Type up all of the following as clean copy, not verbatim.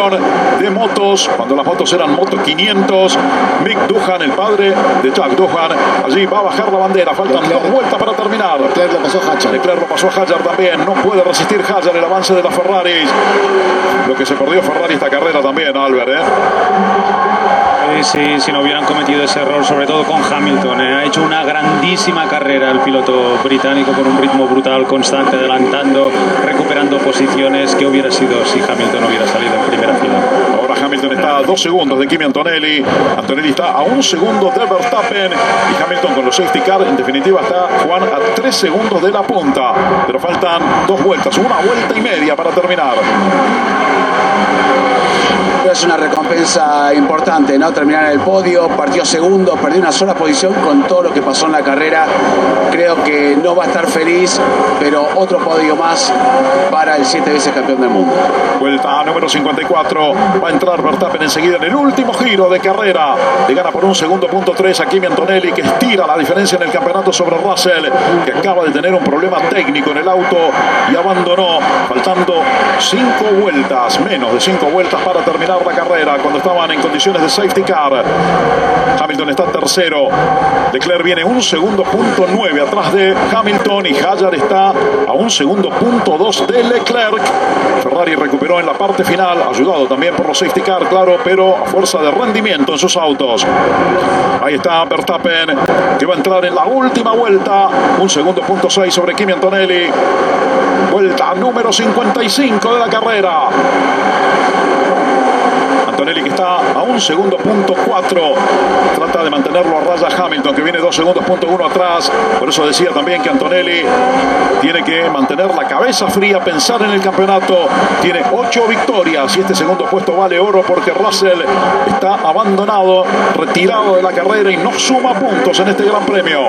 competición de motos, cuando las motos eran Moto 500. Mick Doohan, el padre de Jack Doohan, allí va a bajar la bandera. Faltan 2 vueltas para terminar. Leclerc lo pasó a Hadjar. Leclerc lo pasó a Hadjar también. No puede resistir Hadjar el avance de las Ferraris. Lo que se perdió Ferrari esta carrera también, Albert, Sí, si no hubieran cometido ese error, sobre todo con Hamilton. Ha hecho una grandísima carrera el piloto británico con un ritmo brutal, constante, adelantando, recuperando posiciones. ¿Qué hubiera sido si Hamilton hubiera salido en primera fila? Ahora Hamilton está a 2 segundos de Kimi Antonelli. Antonelli está a 1 segundo de Verstappen. Y Hamilton con los safety car, en definitiva, está Juan a 3 segundos de la punta. Pero faltan 2 vueltas, 1 vuelta y media para terminar. Es una recompensa importante, ¿no? Terminar en el podio, partió segundo, perdió una sola posición con todo lo que pasó en la carrera. Creo que no va a estar feliz, pero otro podio más para el 7 veces campeón del mundo. Vuelta número 54. Va a entrar Verstappen enseguida en el último giro de carrera. Le gana por 1 segundo, punto 3 a Kimi Antonelli, que estira la diferencia en el campeonato sobre Russell, que acaba de tener un problema técnico en el auto y abandonó, faltando 5 vueltas, menos de 5 vueltas para terminar la carrera, cuando estaban en condiciones de safety car. Hamilton está tercero. Leclerc viene 1 segundo, punto 9 atrás de Hamilton, y Hadjar está a 1 segundo, punto 2 de Leclerc. Ferrari recuperó en la parte final, ayudado también por los safety car, claro, pero a fuerza de rendimiento en sus autos. Ahí está Verstappen, que va a entrar en la última vuelta. 1 segundo, punto 6 sobre Kimi Antonelli. Vuelta número 55 de la carrera. Antonelli, que está a 1 segundo, punto 4. Trata de mantenerlo a raya Hamilton, que viene 2 segundos, punto 1 atrás. Por eso decía también que Antonelli tiene que mantener la cabeza fría, pensar en el campeonato. Tiene 8 victorias y este segundo puesto vale oro, porque Russell está abandonado, retirado de la carrera y no suma puntos en este Gran Premio.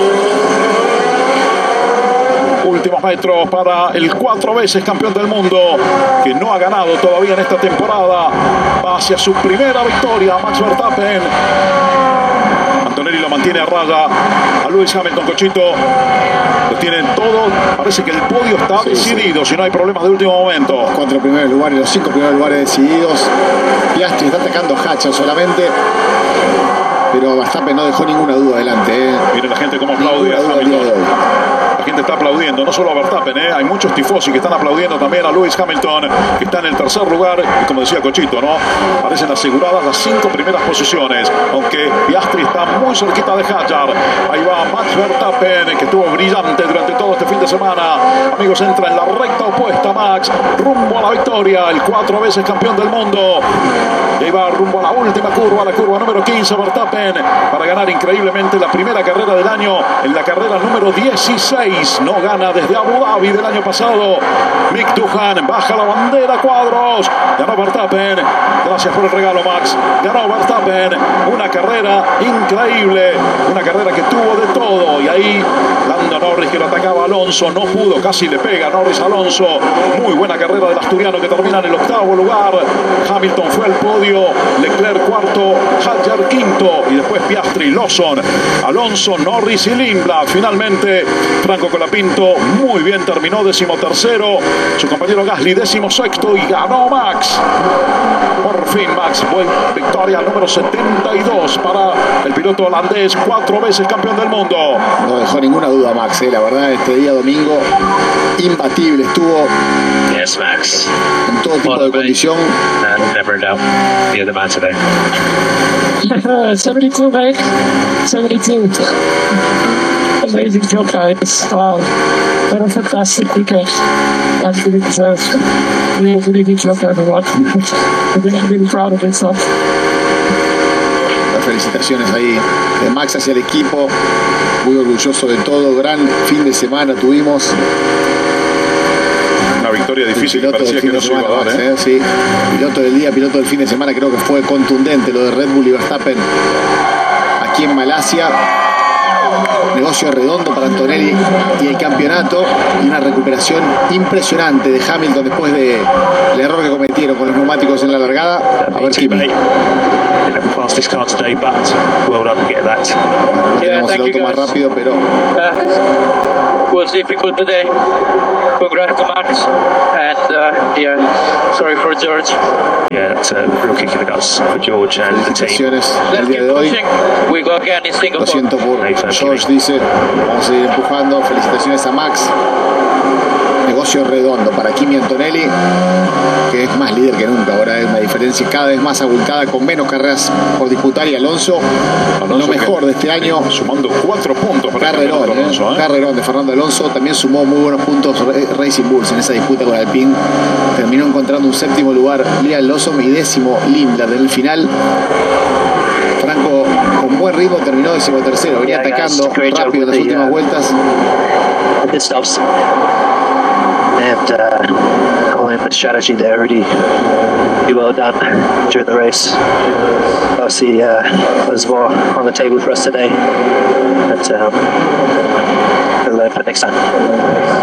Últimos metros para el 4 veces campeón del mundo, que no ha ganado todavía en esta temporada. Va hacia su primera victoria, Max Verstappen. Antonelli lo mantiene a raya a Lewis Hamilton, Cochito. Lo tienen todo. Parece que el podio está decidido, si no hay problemas de último momento. Los 4 primeros lugares, los 5 primeros lugares decididos. Piastri está atacando a Hadjar solamente, pero Verstappen no dejó ninguna duda adelante. Miren la gente cómo aplaude a Hamilton. La gente está aplaudiendo, no solo a Verstappen, hay muchos tifosi que están aplaudiendo también a Lewis Hamilton, que está en el tercer lugar, y como decía Cochito, ¿no? Parecen aseguradas las 5 primeras posiciones, aunque Piastri está muy cerquita de Hadjar. Ahí va Max Verstappen, que estuvo brillante durante todo este fin de semana. Amigos, entra en la recta opuesta Max, rumbo a la victoria, el 4 veces campeón del mundo. Y ahí va rumbo a la última curva, la curva número 15, Verstappen, para ganar increíblemente la primera carrera del año, en la carrera número 16. No gana desde Abu Dhabi del año pasado. Mick Doohan baja la bandera cuadros. Ganó Verstappen. Gracias por el regalo, Max. Ganó Verstappen. Una carrera increíble. Una carrera que tuvo de todo. Y ahí Lando Norris, que lo atacaba Alonso, no pudo. Casi le pega Norris a Alonso. Muy buena carrera del asturiano, que termina en el 8º lugar. Hamilton fue al podio. Leclerc 4', Hadjar 5'. Y después Piastri, Lawson, Alonso, Norris y Lindblad. Finalmente Franco Colapinto muy bien terminó 13º, su compañero Gasly 16º, y ganó Max. Por fin Max, victoria número 72 para el piloto holandés, 4 veces campeón del mundo. No dejó ninguna duda Max, la verdad, este día domingo imbatible, estuvo Max, en todo tipo de condición. Never doubt, you're the man today. 72, mate. 72. Amazing job, guys. Wow. What a fantastic weekend. That's really deserved. Really good job, everyone. I'm really proud of myself. Las felicitaciones ahí de Max hacia el equipo. Muy orgulloso de todo. Gran fin de semana tuvimos. Una victoria difícil, que parecía que no se iba a dar, Sí. Piloto del día, piloto del fin de semana. Creo que fue contundente lo de Red Bull y Verstappen aquí en Malasia. Negocio redondo para Antonelli y el campeonato, y una recuperación impresionante de Hamilton después del error que cometieron con los neumáticos en la largada. A ver, Kimi. fastest car today, but well done to get that. Tenemos el auto más rápido, pero Was difficult today. Congrats to Max, and sorry for George. Yeah, that's a real kick in the guts for George and the team. felicitaciones Let's el día keep de hoy. pushing. We go again in Lo Singapore. siento por George, dice. Vamos a seguir empujando. Felicitaciones a Max. Negocio redondo para Kimi Antonelli, que es más líder que nunca. Ahora hay una diferencia cada vez más abultada, con menos carreras por disputar. Y Alonso lo mejor de este año. Sumando 4 puntos para Carrerón, el Alonso, carrerón de Fernando Alonso. También sumó muy buenos puntos Racing Bulls en esa disputa con Alpine. Terminó encontrando un séptimo lugar Liam Lawson y 10º Lindblad en el final. Franco con buen ritmo terminó 13º. Venía atacando rápido en las últimas vueltas. Pit stops and calling the strategy there really well done during the race. Obviously was more on the table for us today, but we'll learn for next time.